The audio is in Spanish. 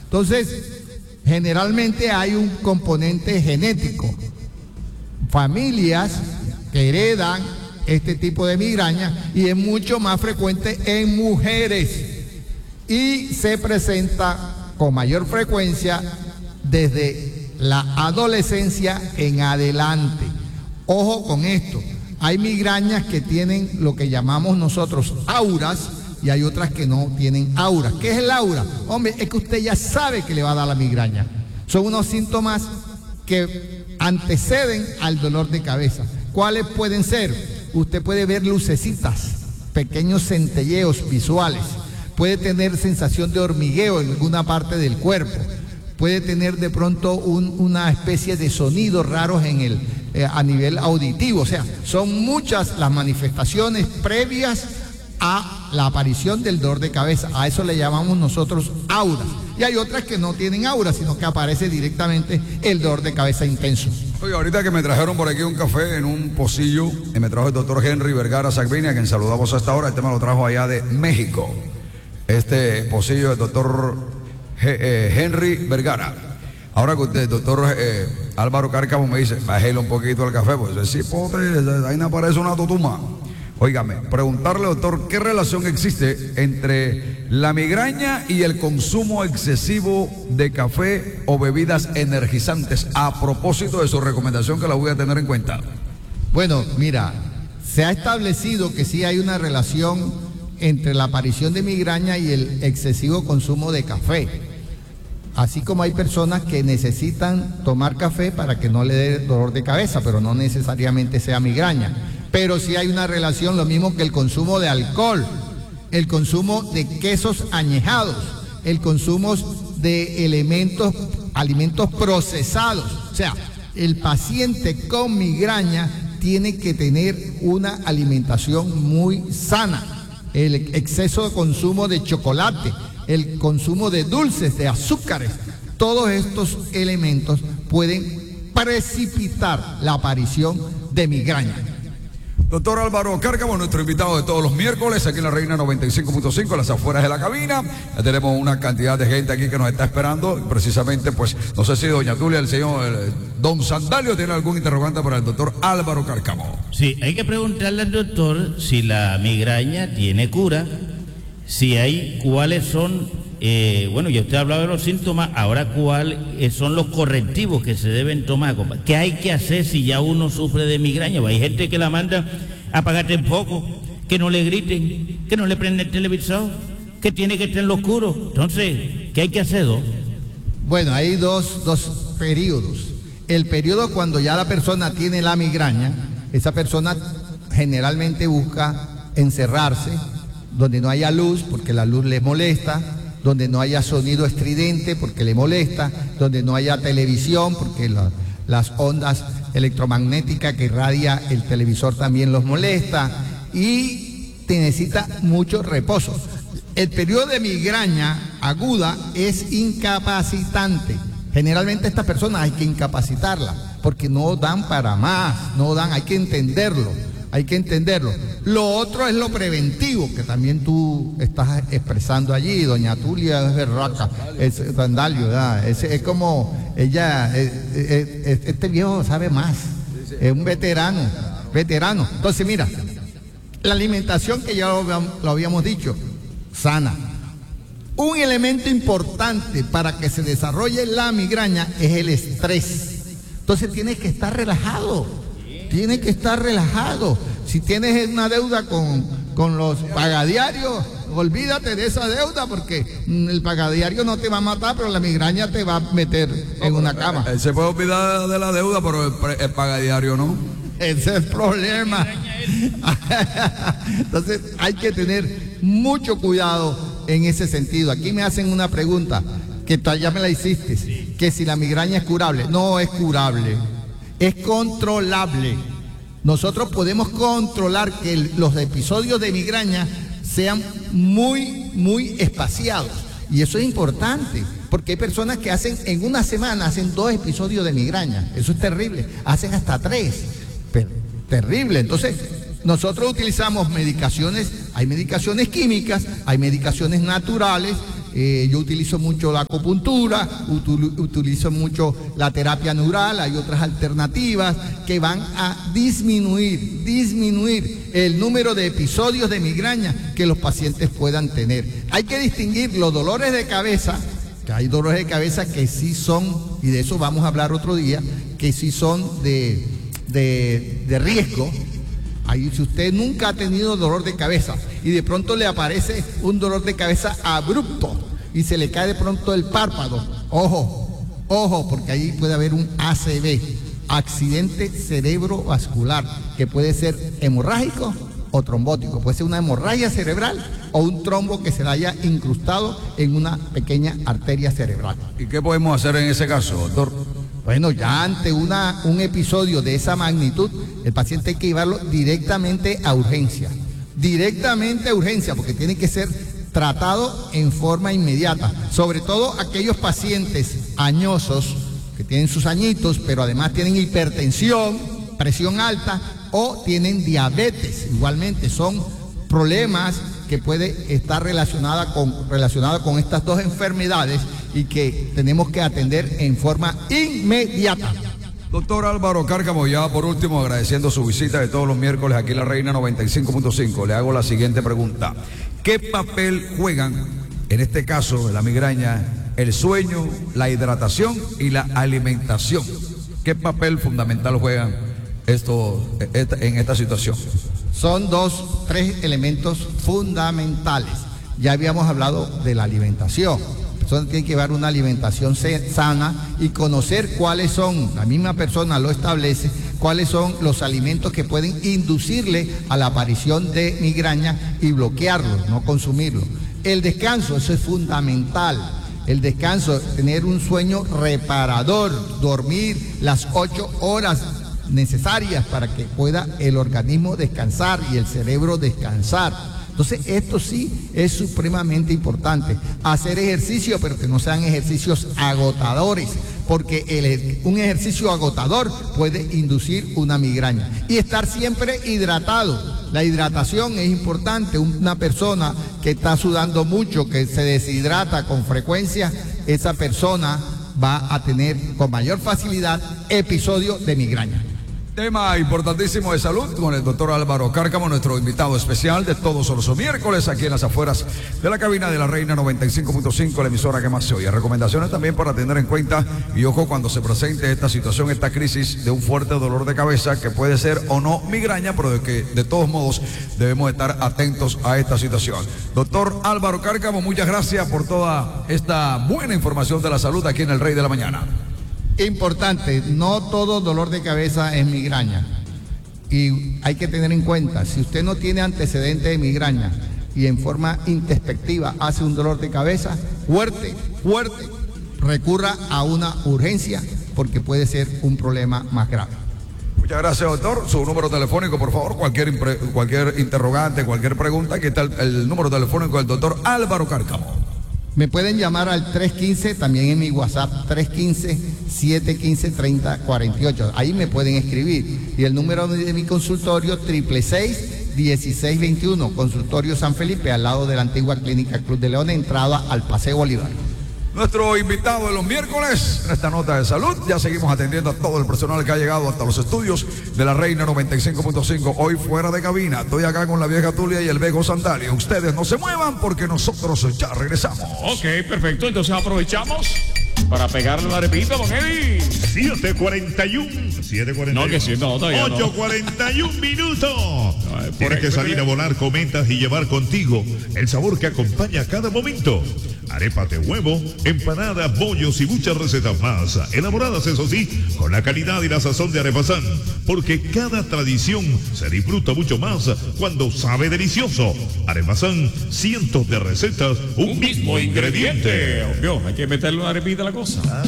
Entonces, generalmente hay un componente genético. Familias que heredan este tipo de migraña y es mucho más frecuente en mujeres y se presenta con mayor frecuencia desde la adolescencia en adelante. Ojo con esto, hay migrañas que tienen lo que llamamos nosotros auras y hay otras que no tienen auras. ¿Qué es el aura? Hombre, es que usted ya sabe que le va a dar la migraña. Son unos síntomas que anteceden al dolor de cabeza. ¿Cuáles pueden ser? Usted puede ver lucecitas, pequeños centelleos visuales, puede tener sensación de hormigueo en alguna parte del cuerpo, puede tener de pronto una especie de sonidos raros a nivel auditivo. O sea, son muchas las manifestaciones previas a la aparición del dolor de cabeza. A eso le llamamos nosotros auras. Y hay otras que no tienen aura, sino que aparece directamente el dolor de cabeza intenso. Oye, ahorita que me trajeron por aquí un café en un pocillo, y me trajo el doctor Henry Vergara Sagvini, a quien saludamos hasta ahora. Este me lo trajo allá de México. Este pocillo del doctor Henry Vergara. Ahora que usted, doctor Álvaro Cárcamo, me dice, bájale un poquito al café, pues sí, pote, ahí me aparece una tutuma. Óigame, preguntarle, doctor, ¿qué relación existe entre la migraña y el consumo excesivo de café o bebidas energizantes? A propósito de su recomendación, que la voy a tener en cuenta. Bueno, mira, se ha establecido que sí hay una relación entre la aparición de migraña y el excesivo consumo de café. Así como hay personas que necesitan tomar café para que no le dé dolor de cabeza, pero no necesariamente sea migraña. Pero sí hay una relación, lo mismo que el consumo de alcohol, el consumo de quesos añejados, el consumo de alimentos procesados. O sea, el paciente con migraña tiene que tener una alimentación muy sana. El exceso de consumo de chocolate, el consumo de dulces, de azúcares, todos estos elementos pueden precipitar la aparición de migraña. Doctor Álvaro Cárcamo, nuestro invitado de todos los miércoles, aquí en la Reina 95.5, las afueras de la cabina. Ya tenemos una cantidad de gente aquí que nos está esperando. Precisamente, pues, no sé si doña Tulia, el señor don Sandalio, tiene algún interrogante para el doctor Álvaro Cárcamo. Sí, hay que preguntarle al doctor si la migraña tiene cura, si hay, cuáles son, bueno, ya usted ha hablado de los síntomas, ahora cuáles son los correctivos que se deben tomar, qué hay que hacer si ya uno sufre de migraña. Hay gente que la manda a apagarte un poco, que no le griten, que no le prenda el televisor, que tiene que estar en lo oscuro. Entonces, ¿qué hay que hacer, doc? Bueno, hay dos periodos. El periodo cuando ya la persona tiene la migraña, esa persona generalmente busca encerrarse donde no haya luz, porque la luz le molesta, donde no haya sonido estridente, porque le molesta, donde no haya televisión, porque las ondas electromagnéticas que irradia el televisor también los molesta, y te necesita mucho reposo. El periodo de migraña aguda es incapacitante. Generalmente estas personas hay que incapacitarla, porque no dan para más, no dan, hay que entenderlo. Lo otro es lo preventivo, que también tú estás expresando allí, doña Tulia es berraca, es Sandalio, ¿verdad? Es como ella, este viejo sabe más, es un veterano. Entonces mira, la alimentación que ya lo habíamos dicho, sana. Un elemento importante para que se desarrolle la migraña es el estrés. Entonces tienes que estar relajado. Si tienes una deuda con los pagadiarios, olvídate de esa deuda, porque el pagadiario no te va a matar, pero la migraña te va a meter en una cama. Él se puede olvidar de la deuda, pero el pagadiario no. Ese es el problema. Entonces hay que tener mucho cuidado en ese sentido. Aquí me hacen una pregunta, que ya me la hiciste, que si la migraña es curable. No es curable. Es controlable. Nosotros podemos controlar que los episodios de migraña sean muy espaciados. Y eso es importante, porque hay personas que en una semana hacen 2 episodios de migraña. Eso es terrible. Hacen hasta 3. Pero, terrible. Entonces, nosotros utilizamos medicaciones. Hay medicaciones químicas, hay medicaciones naturales, Yo utilizo mucho la acupuntura, utilizo mucho la terapia neural, hay otras alternativas que van a disminuir el número de episodios de migraña que los pacientes puedan tener. Hay que distinguir los dolores de cabeza, que hay dolores de cabeza que sí son, y de eso vamos a hablar otro día, que sí son de riesgo. Ahí, si usted nunca ha tenido dolor de cabeza y de pronto le aparece un dolor de cabeza abrupto y se le cae de pronto el párpado, ojo, porque ahí puede haber un ACV, accidente cerebrovascular, que puede ser hemorrágico o trombótico, puede ser una hemorragia cerebral o un trombo que se le haya incrustado en una pequeña arteria cerebral. ¿Y qué podemos hacer en ese caso, doctor? Bueno, ya ante un episodio de esa magnitud, el paciente hay que llevarlo directamente a urgencia, porque tiene que ser tratado en forma inmediata, sobre todo aquellos pacientes añosos que tienen sus añitos, pero además tienen hipertensión, presión alta o tienen diabetes. Igualmente son problemas que puede estar relacionada con estas dos enfermedades y que tenemos que atender en forma inmediata. Doctor Álvaro Cárcamo, ya por último, agradeciendo su visita de todos los miércoles aquí en La Reina 95.5, le hago la siguiente pregunta. ¿Qué papel juegan, en este caso de la migraña, el sueño, la hidratación y la alimentación? ¿Qué papel fundamental juegan en esta situación? Son tres elementos fundamentales. Ya habíamos hablado de la alimentación. La persona tiene que llevar una alimentación sana y conocer cuáles son, la misma persona lo establece, cuáles son los alimentos que pueden inducirle a la aparición de migraña y bloquearlos, no consumirlos. El descanso, eso es fundamental. El descanso, tener un sueño reparador, dormir las 8 horas necesarias para que pueda el organismo descansar y el cerebro descansar. Entonces esto sí es supremamente importante. Hacer ejercicio, pero que no sean ejercicios agotadores, porque un ejercicio agotador puede inducir una migraña. Y estar siempre hidratado. La hidratación es importante. Una persona que está sudando mucho, que se deshidrata con frecuencia, esa persona va a tener con mayor facilidad episodios de migraña. Tema importantísimo de salud con el doctor Álvaro Cárcamo, nuestro invitado especial de todos los miércoles aquí en las afueras de la cabina de La Reina 95.5, la emisora que más se oye. Recomendaciones también para tener en cuenta y ojo cuando se presente esta situación, esta crisis de un fuerte dolor de cabeza que puede ser o no migraña, pero de que de todos modos debemos estar atentos a esta situación. Doctor Álvaro Cárcamo, muchas gracias por toda esta buena información de la salud aquí en El Rey de la Mañana. Importante, no todo dolor de cabeza es migraña. Y hay que tener en cuenta, si usted no tiene antecedentes de migraña y en forma introspectiva hace un dolor de cabeza fuerte, recurra a una urgencia porque puede ser un problema más grave. Muchas gracias, doctor. Su número telefónico, por favor, cualquier interrogante, cualquier pregunta, aquí está el número telefónico del doctor Álvaro Cárcamo. Me pueden llamar al 315, también en mi WhatsApp, 315-715-3048. Ahí me pueden escribir. Y el número de mi consultorio, 666-1621, Consultorio San Felipe, al lado de la antigua Clínica Club de León, entrada al Paseo Bolívar. Nuestro invitado de los miércoles en esta nota de salud. Ya seguimos atendiendo a todo el personal que ha llegado hasta los estudios de La Reina 95.5. Hoy fuera de cabina. Estoy acá con la vieja Tulia y el Vego Santario. Ustedes no se muevan porque nosotros ya regresamos. Ok, perfecto. Entonces aprovechamos para pegarle la arepita, don Eddie. 7:41. No, que sí, no, todavía no. 8:41 minutos. Tienes que salir a volar, comentas y llevar contigo el sabor que acompaña cada momento. Arepas de huevo, empanadas, bollos y muchas recetas más, elaboradas eso sí, con la calidad y la sazón de Arepasán, porque cada tradición se disfruta mucho más cuando sabe delicioso. Arepasán, cientos de recetas, un mismo ingrediente. Obvio, hay que meterle una arepita a la cosa.